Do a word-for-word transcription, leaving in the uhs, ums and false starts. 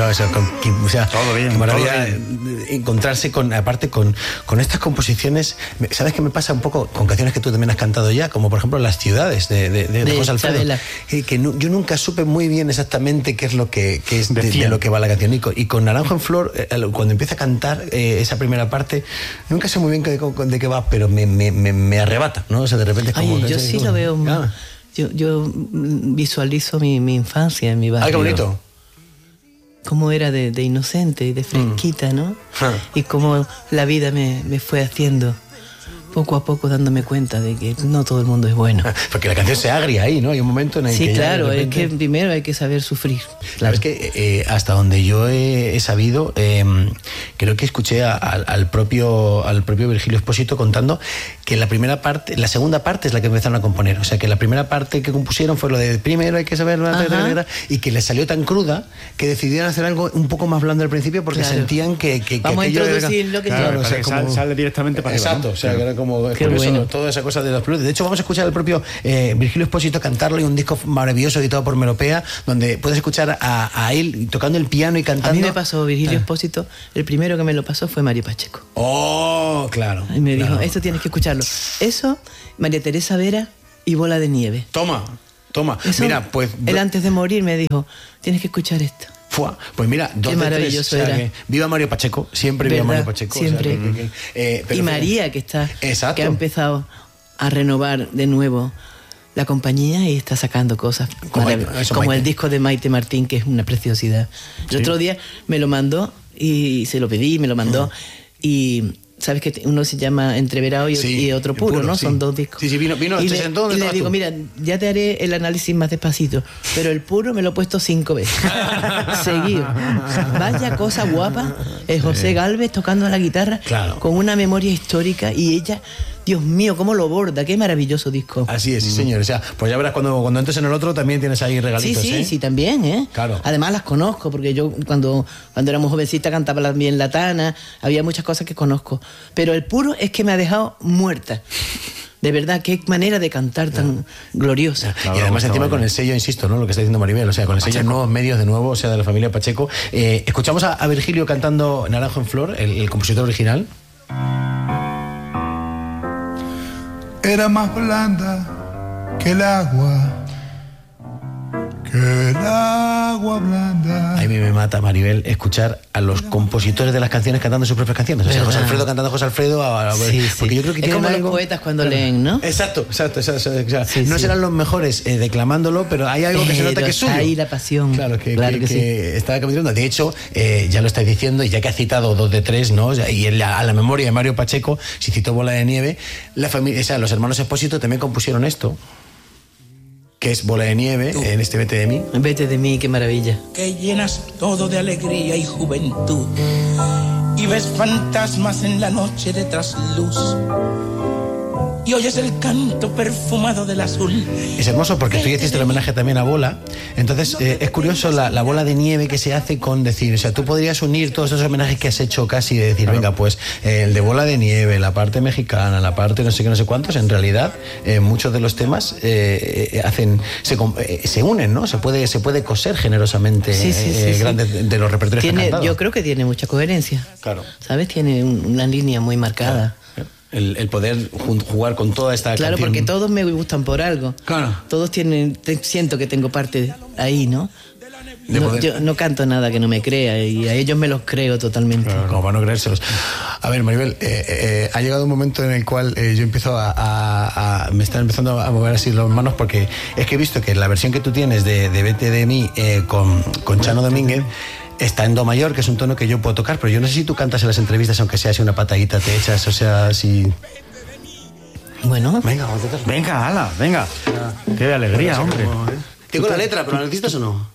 yo, o sea, con, o sea todo bien, qué maravilla todo bien. encontrarse con, aparte con, con estas composiciones. ¿Sabes qué me pasa un poco con canciones que tú también has cantado ya? Como por ejemplo Las ciudades de, de, de, de José Alfredo. Que, que no, yo nunca supe muy bien exactamente qué es lo que, que es de, de lo que va la canción. Y con, y con Naranjo en Flor, eh, cuando empieza a cantar eh, esa primera parte, nunca sé muy bien de, de qué va, pero me, me, me, me arrebata, ¿no? O sea, de repente es como... Ay, yo sí como, lo veo... Ah. Yo, yo visualizo mi, mi infancia en mi barrio. ¡Ay, qué bonito! Cómo era de, de inocente y de fresquita, mm. ¿no? Ah. Y cómo la vida me, me fue haciendo poco a poco, dándome cuenta de que no todo el mundo es bueno. Porque la canción se agria ahí, ¿no? Hay un momento en el sí, que... Sí, claro, repente... es que primero hay que saber sufrir. Claro, es que eh, hasta donde yo he, he sabido, eh, creo que escuché a, a, al, propio, al propio Virgilio Espósito contando que la primera parte, la segunda parte es la que empezaron a componer. O sea, que la primera parte que compusieron fue lo de primero hay que saber, y que les salió tan cruda que decidieron hacer algo un poco más blando al principio porque claro. sentían que, que, que Vamos a introducir lo que claro, claro, o sea, como... sale, sale directamente para exacto, arriba, ¿no? o sea, que era como Qué por bueno. eso, toda esa cosa de los plus. De hecho, vamos a escuchar al propio eh, Virgilio Espósito cantarlo y un disco maravilloso editado por Melopea, donde puedes escuchar a, a él tocando el piano y cantando. A mí me pasó Virgilio ah. Espósito, el primero que me lo pasó fue Mario Pacheco. Oh, claro. Y me claro. dijo, esto tienes que escucharlo. Eso, María Teresa Vera y Bola de Nieve. Toma, toma. Eso, mira, pues... Él antes de morir me dijo, tienes que escuchar esto. Fua. Pues mira, dos Qué de maravilloso tres, o sea, era. que viva Mario Pacheco, siempre ¿verdad? Viva Mario Pacheco. Siempre. O sea, que, que, eh, pero y María, que está, exacto. que ha empezado a renovar de nuevo la compañía y está sacando cosas como, eso, como el disco de Maite Martín, que es una preciosidad. El sí. otro día me lo mandó y se lo pedí, me lo mandó uh-huh. y... Sabes que uno se llama Entreverado y, sí, y otro puro, puro ¿no? Sí. Son dos discos. Sí, sí, vino, vino y este le, sentón, y le digo, tú? mira, ya te haré el análisis más despacito, pero el puro me lo he puesto cinco veces. Seguido. Vaya cosa guapa, es José Gálvez tocando la guitarra claro. con una memoria histórica y ella... Dios mío, cómo lo borda, qué maravilloso disco. Así es, sí, señor. O sea, pues ya verás, cuando, cuando entres en el otro también tienes ahí regalitos. Sí, sí, ¿eh? sí, también, ¿eh? Claro. Además las conozco, porque yo cuando, cuando éramos jovencitas cantaba también La Tana, había muchas cosas que conozco. Pero el puro es que me ha dejado muerta. De verdad, qué manera de cantar tan gloriosa. Claro, y además encima con el sello, insisto, ¿no? Lo que está diciendo Maribel, o sea, con el sello Nuevos Medios de nuevo, o sea, de la familia Pacheco. Eh, escuchamos a, a Virgilio cantando Naranjo en Flor, el, el compositor original. Era más blanda que el agua, que el agua blanda. A mí me mata, Maribel, escuchar a los compositores de las canciones cantando sus propias canciones. O sea, José Alfredo cantando a José Alfredo. A, a, sí, porque sí. yo creo que es tienen como algo... los poetas cuando claro. leen, ¿no? Exacto, exacto. exacto, exacto. O sea, sí, no sí. serán los mejores eh, declamándolo, pero hay algo pero que se nota que es suyo. ahí la pasión. Claro, que, claro que, que, que sí. está capitulando. De hecho, eh, ya lo estáis diciendo, y ya que ha citado dos de tres, ¿no? O sea, y en la, a la memoria de Mario Pacheco, si citó Bola de Nieve, la familia, o sea, los hermanos Espósito también compusieron esto, que es Bola de Nieve, uh. en este Vete de mí. Vete de mí, qué maravilla. Que llenas todo de alegría y juventud y ves fantasmas en la noche de trasluz y oyes el canto perfumado del azul. Es hermoso porque tú hiciste el homenaje también a Bola. Entonces eh, es curioso la, la bola de nieve que se hace con decir, o sea, tú podrías unir todos esos homenajes que has hecho casi de decir, claro. venga, pues eh, el de Bola de Nieve, la parte mexicana, la parte no sé qué, no sé cuántos. En realidad eh, muchos de los temas eh, eh, hacen se, eh, se unen, ¿no? Se puede se puede coser generosamente sí, sí, sí, eh, sí. grandes de, de los repertorios tiene, que han cantado. Yo creo que tiene mucha coherencia. Claro. ¿Sabes? Tiene un, una línea muy marcada. Claro. El, el poder jugar con toda esta claro, canción. porque todos me gustan por algo. Claro. Todos tienen, te, siento que tengo parte ahí, ¿no? No, yo no canto nada que no me crea y a ellos me los creo totalmente. Claro, como para no creérselos. A ver, Maribel, eh, eh, ha llegado un momento en el cual eh, yo empiezo a, a, a... me están empezando a mover así las manos porque es que he visto que la versión que tú tienes de, de Vete de mí eh, con, con Chano Domínguez está en do mayor, que es un tono que yo puedo tocar, pero yo no sé si tú cantas en las entrevistas, aunque sea así una patadita, te echas, o sea, si... Bueno. Venga, venga, ala, venga. Ah. Qué alegría, hombre. Tengo la letra, pero ¿la necesitas o no?